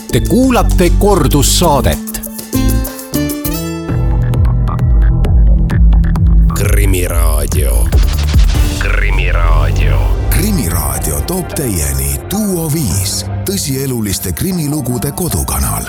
Te kuulate kordussaadet. Krimiraadio. Krimiraadio toob teieni Duo 5, tõsieluliste krimilugude kodukanal.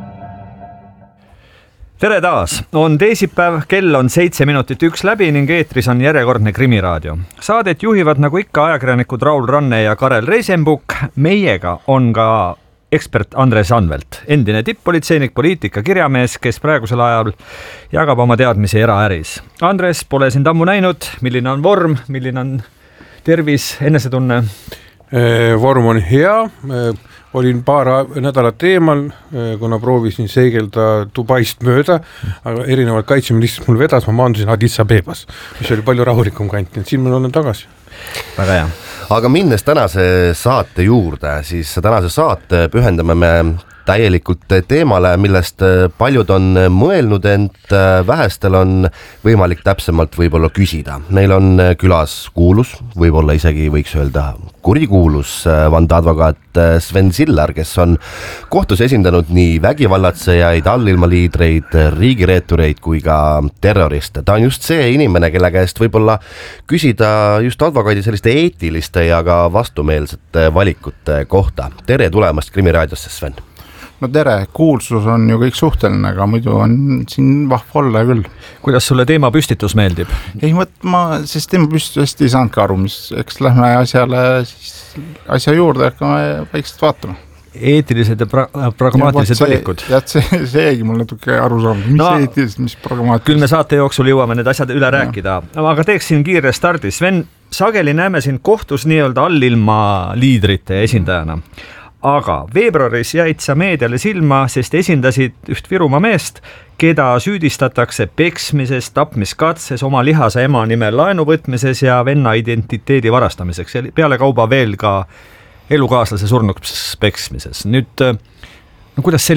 Tere taas! On teisipäev, kell on 7:01 läbi ning eetris on järjekordne Krimiraadio. Saadet juhivad nagu ikka ajakirjanikud Raul Ranne ja Karel Reisenbuk. Meiega on ka ekspert Andres Anvelt, endine tipp-politseinik, poliitika kirjamees, kes praegusel ajal jagab oma teadmisi eraäris. Andres, pole sind ammu näinud. Milline on vorm, milline on tervis, enesetunne? Vorm on hea. Olin paar nädalat eemal, kuna proovisin seigelda Dubaist mööda, aga erinevalt kaitseministrist mul vedas, ma maandusin Addis Abebas, mis oli palju rahulikum kant, nii et siin ma olen tagasi. Väga hea. Aga minnes tänase saate juurde, siis tänase saate pühendame me täielikult teemale, millest paljud on mõelnud, ent vähestel on võimalik täpsemalt võib-olla küsida. Meil on külas kuulus, võib-olla isegi võiks öelda kurikuulus vandeadvokaat Sven Sillar, kes on kohtus esindanud nii vägivallatsejaid, allilmaliidreid, riigireetureid kui ka terroriste. Ta on just see inimene, kelle käest võib-olla küsida just advokaadi selliste eetiliste ja ka vastumeelsete valikute kohta. Tere tulemast Krimiraadiosse, Sven! No tere, kuulsus on ju kõik suhteline, aga muidu on siin vahva olla küll. Kuidas sulle teema püstitus meeldib? Ei, ma siis teema püstitust ei saanud ka aru, eks lähme asja juurde, hakkame vaikselt vaatama. Eetilised ja pragmaatilised valikud. Seegi mul natuke aru saanud, mis eetilised, mis pragmaatilised. Küll me saate jooksul jõuame need asjad üle rääkida, aga teeksin kiire stardi. Sven, sageli näeme siin kohtus nii-öelda allilma liidrite esindajana. Aga veebruaris jäid sa meediale silma, sest esindasid üht Virumaa meest, keda süüdistatakse peksmises, tapmiskatses, oma lihase ema nimel laenu võtmises ja venna identiteedi varastamiseks ja peale kauba veel ka elukaaslase surnuks peksmises. Nüüd, kuidas